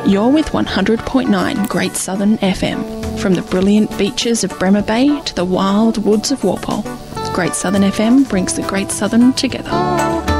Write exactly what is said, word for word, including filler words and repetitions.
You're with one hundred point nine Great Southern F M. From the brilliant beaches of Bremer Bay to the wild woods of Walpole, Great Southern F M brings the Great Southern together.